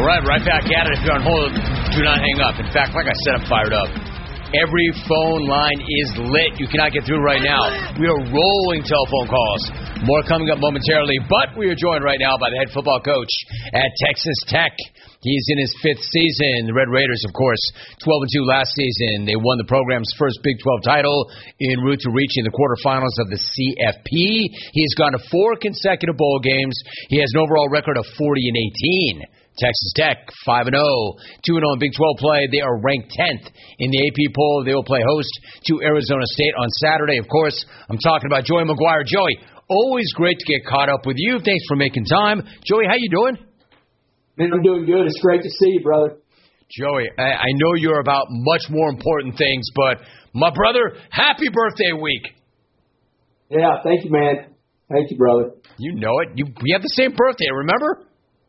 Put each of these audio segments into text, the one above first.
Right back at it. If you're on hold, do not hang up. In fact, like I said, I'm fired up. Every phone line is lit. You cannot get through right now. We are rolling telephone calls. More coming up momentarily, but we are joined right now by the head football coach at Texas Tech. He's in his 5th season. The Red Raiders, of course, 12-2 last season. They won the program's first Big 12 title en route to reaching the quarterfinals of the CFP. He's gone to 4 consecutive bowl games. He has an overall record of 40-18. Texas Tech, 5-0, 2-0 in Big 12 play. They are ranked 10th in the AP poll. They will play host to Arizona State on Saturday. Of course, I'm talking about Joey McGuire. Joey, always great to get caught up with you. Thanks for making time. Joey, how you doing? Man, I'm doing good. It's great to see you, brother. Joey, I know you're about much more important things, but my brother, happy birthday week. Yeah, thank you, man. Thank you, brother. You know it. We have the same birthday, remember?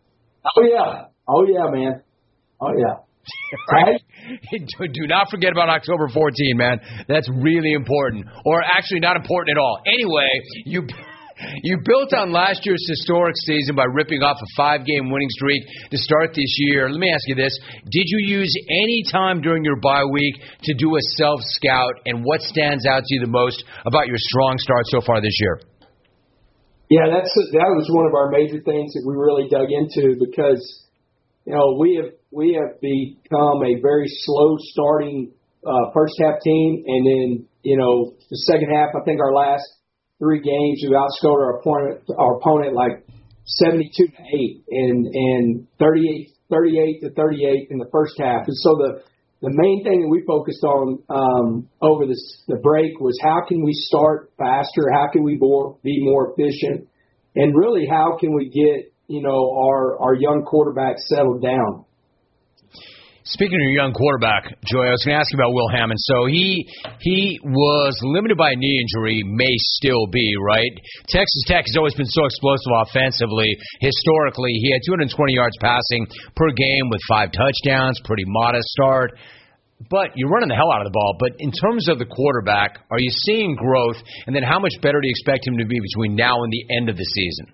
Oh, yeah, man. Oh, yeah. Right? Do not forget about October 14, man. That's really important. Or actually not important at all. Anyway, you built on last year's historic season by ripping off a 5-game winning streak to start this year. Let me ask you this. Did you use any time during your bye week to do a self-scout, and what stands out to you the most about your strong start so far this year? Yeah, that was one of our major things that we really dug into because, you know, we have become a very slow starting first half team, and then, you know, the second half, I think our last 3 games we outscored our opponent like 72-8 and 38-38 in the first half. And so the main thing that we focused on over the break was how can we start faster, how can we be more efficient, and really how can we get, you know, our young quarterback settled down. Speaking of your young quarterback, Joey, I was going to ask you about Will Hammond. So he was limited by a knee injury, may still be, right? Texas Tech has always been so explosive offensively. Historically, he had 220 yards passing per game with 5 touchdowns, pretty modest start. But you're running the hell out of the ball. But in terms of the quarterback, are you seeing growth? And then how much better do you expect him to be between now and the end of the season?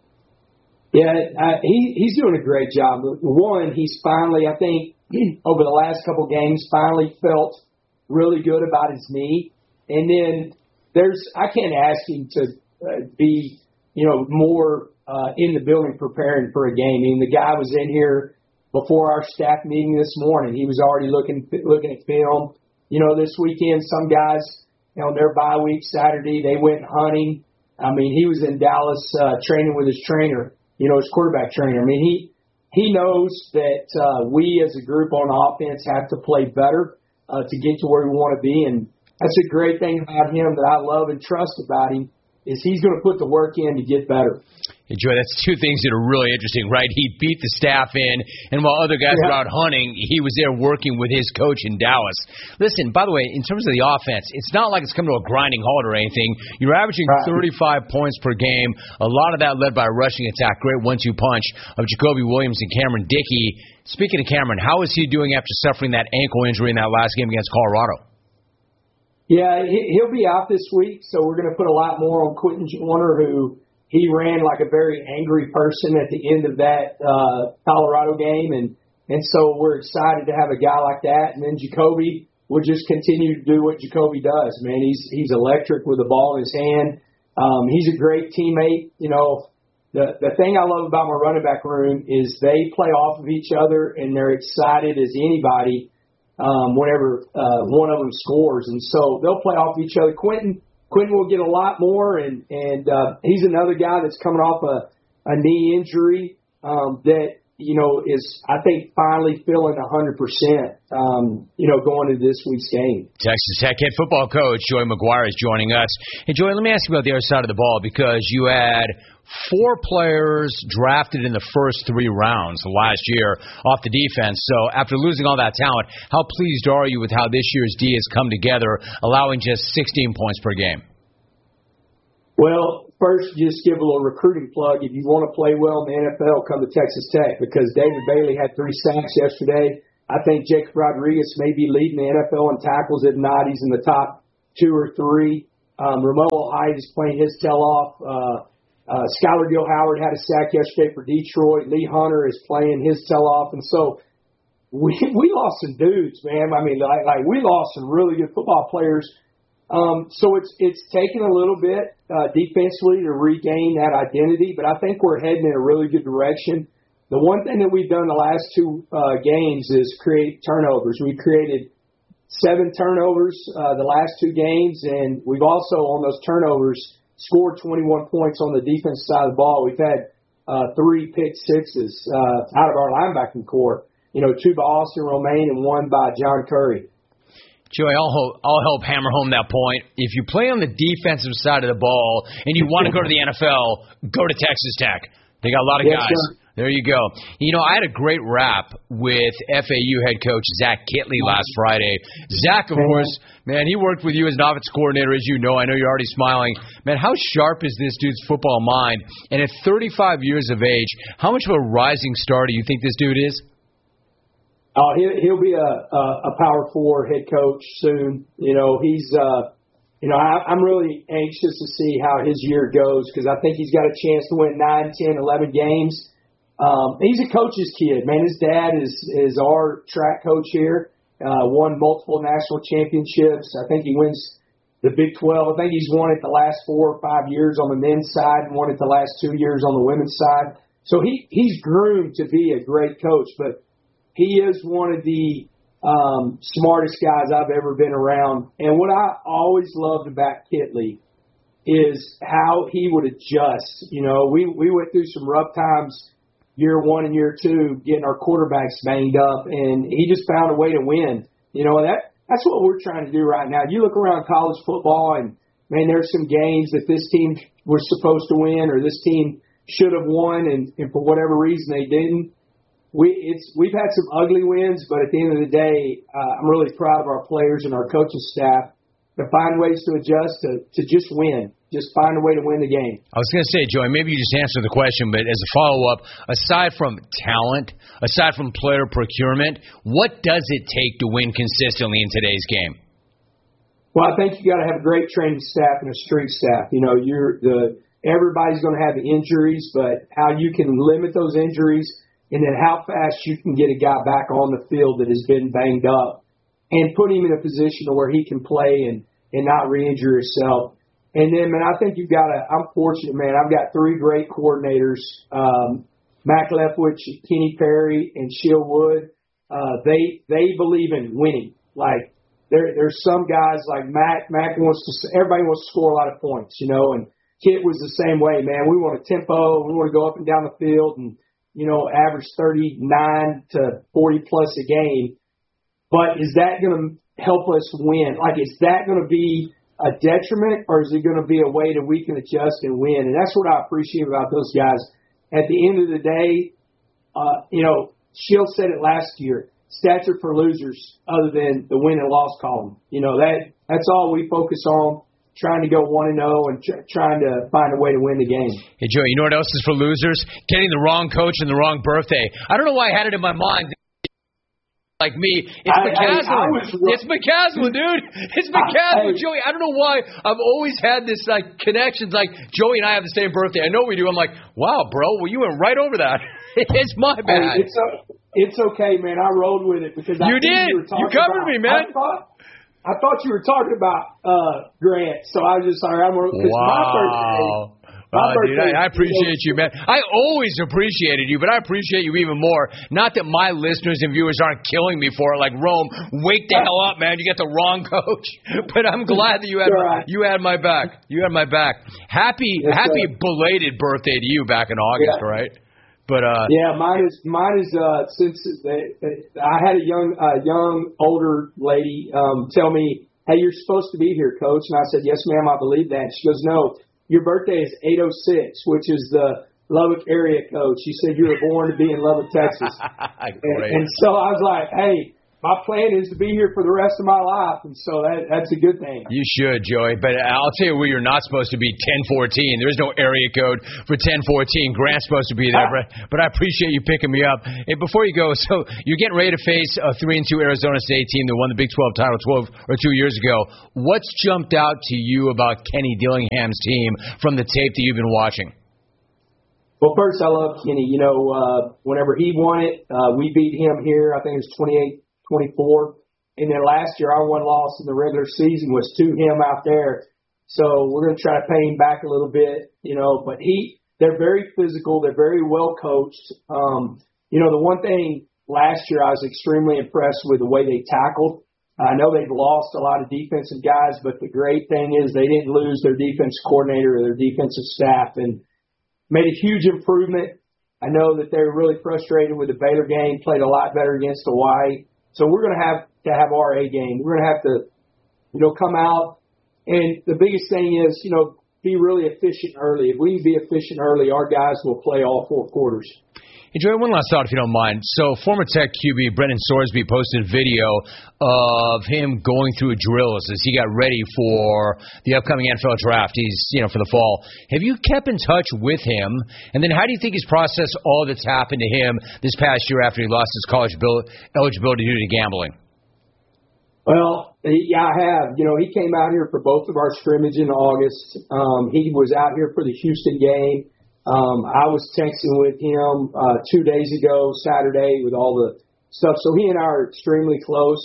Yeah, he's doing a great job. One, he's finally, I think, over the last couple of games, finally felt really good about his knee. And then I can't ask him to be, you know, more in the building preparing for a game. I mean, the guy was in here before our staff meeting this morning. He was already looking at film. You know, this weekend, some guys, you know, their bye week Saturday, they went hunting. I mean, he was in Dallas training with his trainer, you know, his quarterback trainer. I mean, he knows that we as a group on offense have to play better to get to where we want to be. And that's a great thing about him that I love and trust about him is he's going to put the work in to get better. Hey, Joy, that's 2 things that are really interesting, right? He beat the staff in, and while other guys were out hunting, he was there working with his coach in Dallas. Listen, by the way, in terms of the offense, it's not like it's come to a grinding halt or anything. You're averaging 35 points per game, a lot of that led by a rushing attack, great 1-2 punch of Jacoby Williams and Cameron Dickey. Speaking of Cameron, how is he doing after suffering that ankle injury in that last game against Colorado? Yeah, he'll be out this week, so we're going to put a lot more on Quentin Joyner, who he ran like a very angry person at the end of that Colorado game, and so we're excited to have a guy like that. And then Jacoby will just continue to do what Jacoby does. Man, he's electric with the ball in his hand. He's a great teammate. You know, the thing I love about my running back room is they play off of each other, and they're excited as anybody whenever one of them scores. And so they'll play off each other. Quentin will get a lot more, and he's another guy that's coming off a knee injury that, you know, is, I think, finally feeling 100%, you know, going into this week's game. Texas Tech head football coach Joey McGuire is joining us. Hey, Joey, let me ask you about the other side of the ball, because you had 4 players drafted in the first 3 rounds last year off the defense. So after losing all that talent, how pleased are you with how this year's D has come together, allowing just 16 points per game? Well, first, just give a little recruiting plug. If you want to play well in the NFL, come to Texas Tech, because David Bailey had 3 sacks yesterday. I think Jacob Rodriguez may be leading the NFL in tackles. If not, he's in the top 2 or 3. Romello Height is playing his tail off. Skylar Gill Howard had a sack yesterday for Detroit. Lee Hunter is playing his tail off. And so we lost some dudes, man. I mean, like we lost some really good football players. So it's taken a little bit defensively to regain that identity, but I think we're heading in a really good direction. The one thing that we've done the last two games is create turnovers. We created 7 turnovers the last 2 games, and we've also, on those turnovers, scored 21 points on the defense side of the ball. We've had 3 pick sixes out of our linebacking core. 2 by Austin Romaine and 1 by John Curry. Joey, I'll help hammer home that point. If you play on the defensive side of the ball and you want to go to the NFL, go to Texas Tech. They got a lot of guys. Sir. There you go. I had a great rap with FAU head coach Zach Kittley last Friday. Zach, of course, man, he worked with you as an offensive coordinator, as you know. I know you're already smiling. Man, how sharp is this dude's football mind? And at 35 years of age, how much of a rising star do you think this dude is? Oh, he'll be a Power 4 head coach soon. He's I'm really anxious to see how his year goes because I think he's got a chance to win 9, 10, 11 games. He's a coach's kid, man. His dad is our track coach here. Won multiple national championships. I think he wins the Big 12. I think he's won it the last 4 or 5 years on the men's side and won it the last 2 years on the women's side. So he's groomed to be a great coach, but he is one of the smartest guys I've ever been around. And what I always loved about Kittley is how he would adjust. We went through some rough times year 1 and year 2 getting our quarterbacks banged up, and he just found a way to win. That's what we're trying to do right now. You look around college football, and, man, there's some games that this team was supposed to win or this team should have won, and for whatever reason they didn't. We've had some ugly wins, but at the end of the day, I'm really proud of our players and our coaching staff to find ways to adjust to just win. Just find a way to win the game. I was going to say, Joey, maybe you just answered the question, but as a follow-up, aside from talent, aside from player procurement, what does it take to win consistently in today's game? Well, I think you got to have a great training staff and a street staff. Everybody's going to have injuries, but how you can limit those injuries and then how fast you can get a guy back on the field that has been banged up and put him in a position where he can play and not re-injure himself. And then, man, I think I'm fortunate, man. I've got 3 great coordinators, Mac Leftwich, Kenny Perry, and Sheil Wood. They believe in winning. Like, there's some guys like Mac everybody wants to score a lot of points, and Kit was the same way, man. We want a tempo. We want to go up and down the field and, average 39 to 40 plus a game. But is that going to help us win? Like, is that going to be a detriment, or is it going to be a way that we can adjust and win? And that's what I appreciate about those guys. At the end of the day, Shield said it last year, stats are for losers other than the win and loss column. That's all we focus on, trying to go 1-0 and trying to find a way to win the game. Hey, Joey, you know what else is for losers? Getting the wrong coach and the wrong birthday. I don't know why I had it in my mind. Like me, it's McCaslin. It's McCaslin, dude. It's McCaslin, Joey. I don't know why. I've always had this connections. Like Joey and I have the same birthday. I know we do. I'm like, wow, bro. Well, you went right over that. It's my bad. It's okay, man. I rolled with it because you did. You covered me, man. I thought you were talking about Grant, so I was just sorry. Wow. Dude, I appreciate you, man. I always appreciated you, but I appreciate you even more. Not that my listeners and viewers aren't killing me for it, like Rome. Wake the hell up, man! You got the wrong coach. But I'm glad that you had my back. You had my back. Happy belated birthday to you back in August, right? But mine is since I had a young older lady tell me, "Hey, you're supposed to be here, Coach," and I said, "Yes, ma'am, I believe that." She goes, "No. Your birthday is 806, which is the Lubbock area code." She said you were born to be in Lubbock, Texas. and so I was like, hey, my plan is to be here for the rest of my life, and so that's a good thing. You should, Joey, but I'll tell you where you're not supposed to be, 1014. There is no area code for 1014. Grant's supposed to be there, but I appreciate you picking me up. Hey, before you go, so you're getting ready to face a 3-2 Arizona State team that won the Big 12 title 2 years ago. What's jumped out to you about Kenny Dillingham's team from the tape that you've been watching? Well, first, I love Kenny. Whenever he won it, we beat him here. I think it was 28-24. And then last year, our one loss in the regular season was to him out there. So we're going to try to pay him back a little bit, But they're very physical. They're very well coached. The one thing last year I was extremely impressed with the way they tackled. I know they've lost a lot of defensive guys, but the great thing is they didn't lose their defense coordinator or their defensive staff and made a huge improvement. I know that they were really frustrated with the Baylor game, played a lot better against Hawaii. So we're going to have our A game. We're going to have to, come out. And the biggest thing is, be really efficient early. If we can be efficient early, our guys will play all 4 quarters. Hey, Joey, one last thought, if you don't mind. So, former Tech QB Brendan Sorsby posted a video of him going through a drills as he got ready for the upcoming NFL draft. He's, for the fall. Have you kept in touch with him? And then how do you think he's processed all that's happened to him this past year after he lost his college eligibility due to gambling? Well, yeah, I have. He came out here for both of our scrimmage in August. He was out here for the Houston game. I was texting with him 2 days ago, Saturday, with all the stuff. So he and I are extremely close.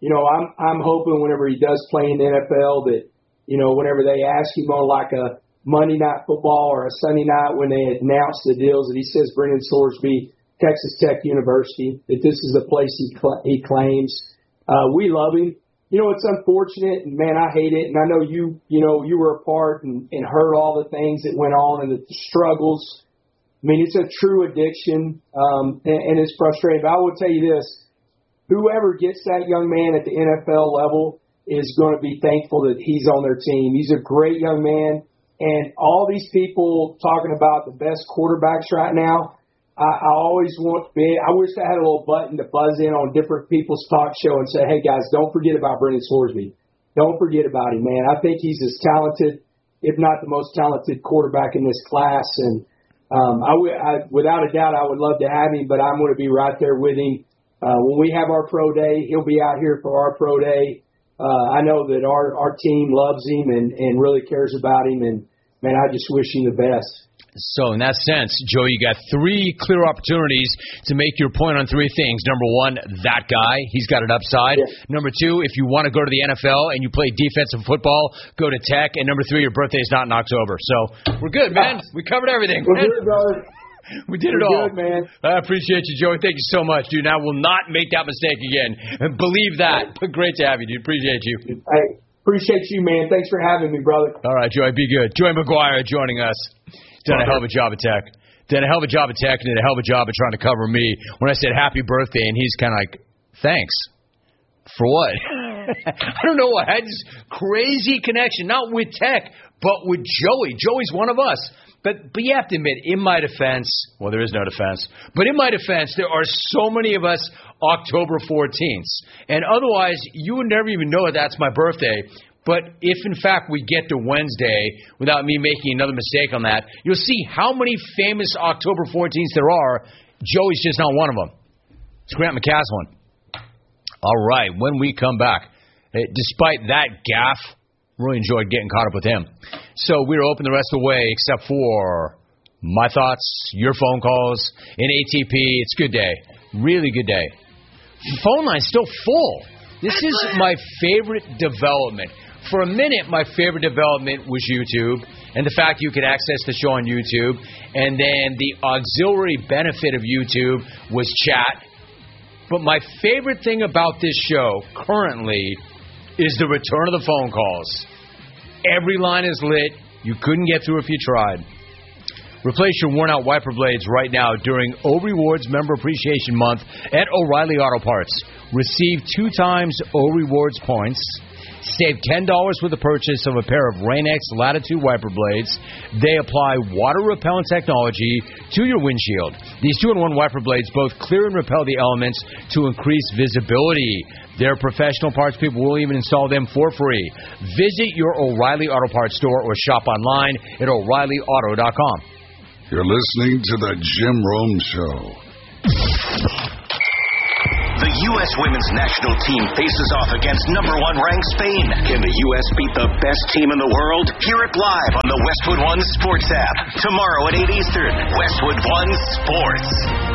I'm hoping whenever he does play in the NFL that, whenever they ask him on like a Monday Night Football or a Sunday night when they announce the deals, that he says Brendan Sorsby, Texas Tech University, that this is the place he claims. We love him. It's unfortunate, and, man, I hate it. And I know you were a part and heard all the things that went on and the struggles. I mean, it's a true addiction, and it's frustrating. But I will tell you this, whoever gets that young man at the NFL level is going to be thankful that he's on their team. He's a great young man, and all these people talking about the best quarterbacks right now, I always want to be. I wish I had a little button to buzz in on different people's talk show and say, hey, guys, don't forget about Brendan Sorsby. Don't forget about him, man. I think he's as talented, if not the most talented quarterback in this class. And without a doubt, I would love to have him, but I'm going to be right there with him. When we have our pro day, he'll be out here for our pro day. I know that our team loves him and really cares about him. And, man, I just wish him the best. So in that sense, Joey, you got 3 clear opportunities to make your point on 3 things. Number 1, that guy. He's got an upside. Yeah. Number 2, if you want to go to the NFL and you play defensive football, go to Tech. And number 3, your birthday is not in October. So we're good, man. We covered everything. We're good, brother. We did it all. Good, man. I appreciate you, Joey. Thank you so much, dude. I will not make that mistake again. Believe that. But great to have you, dude. Appreciate you. Hey, appreciate you, man. Thanks for having me, brother. All right, Joey. Be good. Joey McGuire joining us. Done a hell of a job at Tech. Did a hell of a job at Tech and did a hell of a job at trying to cover me when I said happy birthday, and he's kind of like, thanks. For what? I don't know. I had this crazy connection, not with Tech, but with Joey. Joey's one of us. But you have to admit, in my defense, well, there is no defense, but in my defense, there are so many of us October 14th. And otherwise, you would never even know that that's my birthday. But if, in fact, we get to Wednesday without me making another mistake on that, you'll see how many famous October 14th there are. Joey's just not one of them. It's Grant McCaslin. All right, when we come back, despite that gaffe, really enjoyed getting caught up with him. So we're open the rest of the way except for my thoughts, your phone calls, in ATP. It's a good day. Really good day. Phone line's still full. This is my favorite development. For a minute, my favorite development was YouTube and the fact you could access the show on YouTube. And then the auxiliary benefit of YouTube was chat. But my favorite thing about this show currently is the return of the phone calls. Every line is lit. You couldn't get through if you tried. Replace your worn-out wiper blades right now during O Rewards Member Appreciation Month at O'Reilly Auto Parts. Receive 2 times O Rewards points. Save $10 with the purchase of a pair of Rain-X Latitude wiper blades. They apply water-repellent technology to your windshield. These 2-in-1 wiper blades both clear and repel the elements to increase visibility. Their professional parts people will even install them for free. Visit your O'Reilly Auto Parts store or shop online at O'ReillyAuto.com. You're listening to The Jim Rome Show. The U.S. women's national team faces off against number 1 ranked Spain. Can the U.S. beat the best team in the world? Hear it live on the Westwood One Sports app. Tomorrow at 8 Eastern. Westwood One Sports.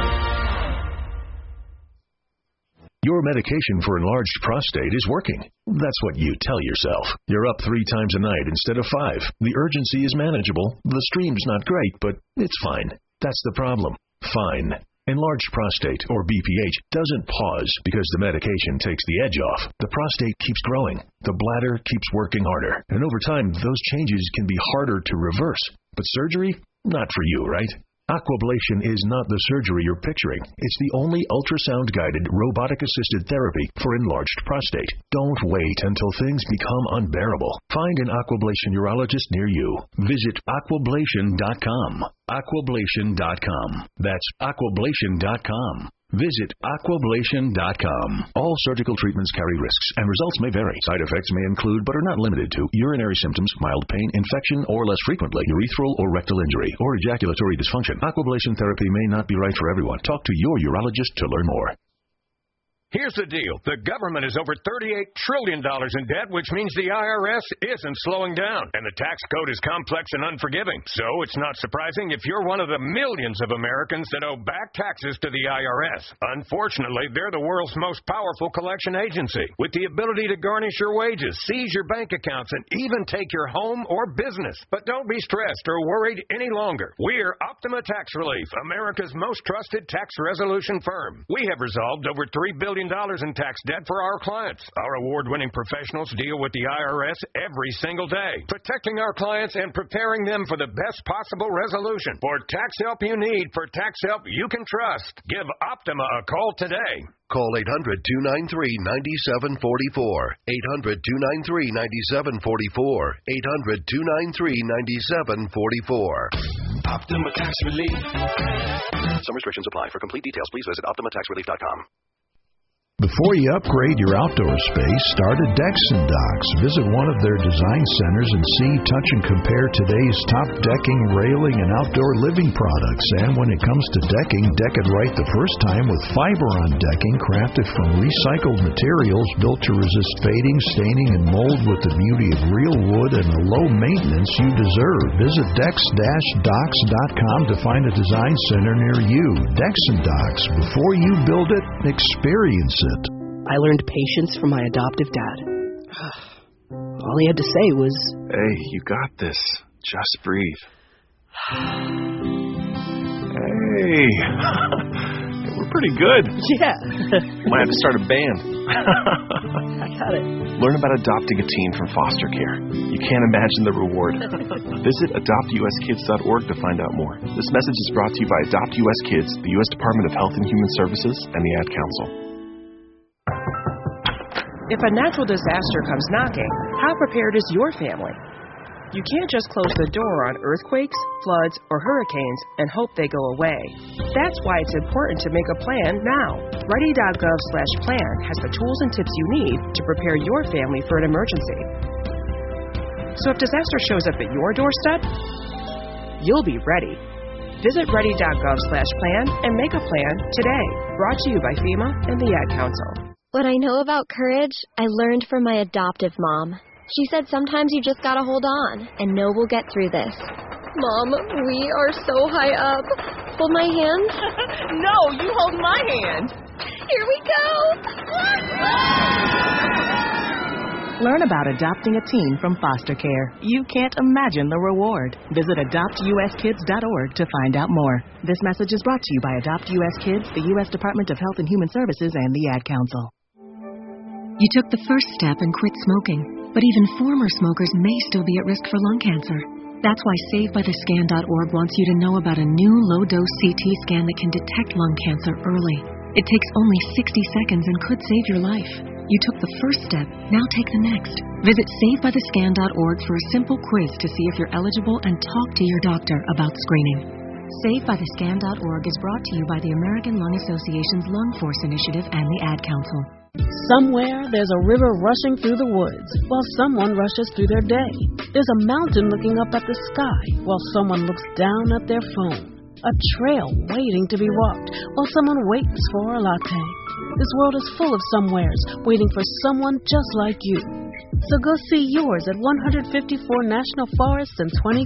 Your medication for enlarged prostate is working. That's what you tell yourself. You're up 3 times a night instead of 5. The urgency is manageable. The stream's not great, but it's fine. That's the problem. Fine. Enlarged prostate, or BPH, doesn't pause because the medication takes the edge off. The prostate keeps growing. The bladder keeps working harder. And over time, those changes can be harder to reverse. But surgery? Not for you, right? Aquablation is not the surgery you're picturing. It's the only ultrasound-guided, robotic-assisted therapy for enlarged prostate. Don't wait until things become unbearable. Find an Aquablation urologist near you. Visit aquablation.com. Aquablation.com. That's aquablation.com. Visit aquablation.com. All surgical treatments carry risks, and results may vary. Side effects may include, but are not limited to, urinary symptoms, mild pain, infection, or less frequently, urethral or rectal injury, or ejaculatory dysfunction. Aquablation therapy may not be right for everyone. Talk to your urologist to learn more. Here's the deal. The government is over $38 trillion in debt, which means the IRS isn't slowing down. And the tax code is complex and unforgiving. So it's not surprising if you're one of the millions of Americans that owe back taxes to the IRS. Unfortunately, they're the world's most powerful collection agency, with the ability to garnish your wages, seize your bank accounts, and even take your home or business. But don't be stressed or worried any longer. We're Optima Tax Relief, America's most trusted tax resolution firm. We have resolved over $3 billion in tax debt for our clients. Our award-winning professionals deal with the IRS every single day, protecting our clients and preparing them for the best possible resolution. For tax help you need, for tax help you can trust, give Optima a call today. Call 800-293-9744. 800-293-9744. 800-293-9744. Optima Tax Relief. Some restrictions apply. For complete details, please visit OptimaTaxRelief.com. Before you upgrade your outdoor space, start at Decks and Docks. Visit one of their design centers and see, touch, and compare today's top decking, railing, and outdoor living products. And when it comes to decking, deck it right the first time with Fiberon decking, crafted from recycled materials, built to resist fading, staining, and mold with the beauty of real wood and the low maintenance you deserve. Visit Decks-Docks.com to find a design center near you. Decks and Docks. Before you build it, experience it. I learned patience from my adoptive dad. All he had to say was, "Hey, you got this. Just breathe." Hey, we're pretty good. Yeah. Might have to start a band. I got it. Learn about adopting a teen from foster care. You can't imagine the reward. Visit adoptuskids.org to find out more. This message is brought to you by Adopt U.S. Kids, the U.S. Department of Health and Human Services, and the Ad Council. If a natural disaster comes knocking, how prepared is your family? You can't just close the door on earthquakes, floods, or hurricanes and hope they go away. That's why it's important to make a plan now. Ready.gov/plan has the tools and tips you need to prepare your family for an emergency. So if disaster shows up at your doorstep, you'll be ready. Visit ready.gov/plan and make a plan today. Brought to you by FEMA and the Ad Council. What I know about courage, I learned from my adoptive mom. She said sometimes you just gotta hold on and know we'll get through this. Mom, we are so high up. Hold my hand. No, you hold my hand. Here we go. Learn about adopting a teen from foster care. You can't imagine the reward. Visit adoptuskids.org to find out more. This message is brought to you by Adopt U.S. Kids, the U.S. Department of Health and Human Services, and the Ad Council. You took the first step and quit smoking, but even former smokers may still be at risk for lung cancer. That's why SaveByTheScan.org wants you to know about a new low-dose CT scan that can detect lung cancer early. It takes only 60 seconds and could save your life. You took the first step, now take the next. Visit SaveByTheScan.org for a simple quiz to see if you're eligible and talk to your doctor about screening. SaveByTheScan.org is brought to you by the American Lung Association's Lung Force Initiative and the Ad Council. Somewhere there's a river rushing through the woods while someone rushes through their day. There's a mountain looking up at the sky while someone looks down at their phone. A trail waiting to be walked while someone waits for a latte. This world is full of somewheres waiting for someone just like you. So go see yours at 154 National Forests in 20